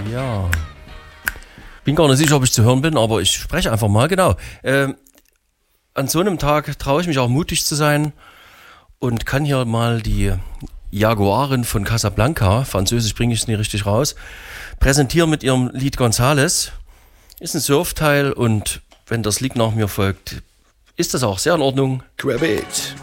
Ja. Bin gar nicht sicher, ob ich zu hören bin, aber ich spreche einfach mal, genau. An so einem Tag traue ich mich auch mutig zu sein und kann hier mal die Jaguarin von Casablanca, französisch bringe ich es nie richtig raus, präsentieren mit ihrem Lied Gonzales. Ist ein Surfteil und wenn das Lied nach mir folgt, ist das auch sehr in Ordnung. Grab it.